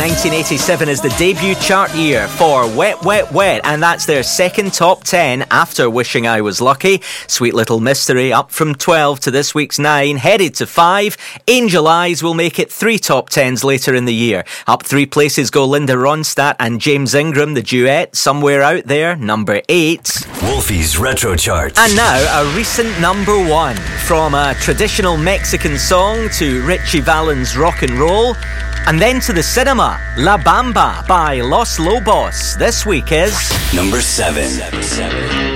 1987 is the debut chart year for Wet, Wet, Wet, and that's their second top 10 after Wishing I Was Lucky. Sweet Little Mystery up from 12 to this week's 9, headed to 5. Angel Eyes will make it 3 top 10s later in the year. Up 3 places go Linda Ronstadt and James Ingram, the duet, Somewhere Out There, number 8. Wolfie's Retro Chart. And now, a recent number 1. From a traditional Mexican song to Richie Valens' rock and roll, and then to the cinema, La Bamba by Los Lobos. This week is number 7.